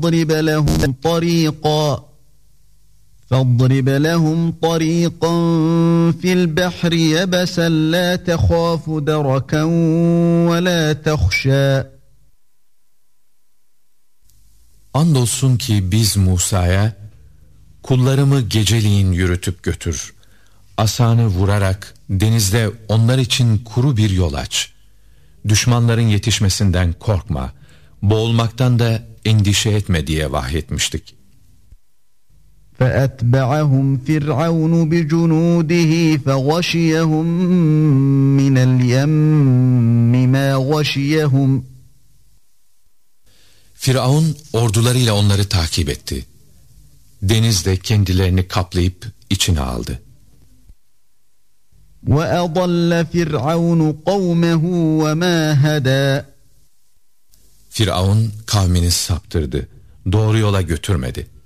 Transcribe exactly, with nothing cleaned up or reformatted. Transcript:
فاضرب لهم طريقا فاضرب لهم طريقا في البحر يبسا لا تخاف دركا ولا تخشى. Andolsun ki biz Musa'ya, kullarımı geceliğin yürütüp götür, asanı vurarak denizde onlar için kuru bir yol aç. Düşmanların yetişmesinden korkma, boğulmaktan da endişe etme diye vahyetmiştik. فَأَتْبَعَهُمْ فِرْعَوْنُ بِجُنُودِهِ فَغَشِيَهُمْ مِنَ الْيَمِّ مَا غَشِيَهُمْ. Firavun ordularıyla onları takip etti. Deniz de kendilerini kaplayıp içine aldı. وَأَضَلَّ فِرْعَوْنُ قَوْمَهُ وَمَا هَدَى. Firavun kavmini saptırdı, doğru yola götürmedi.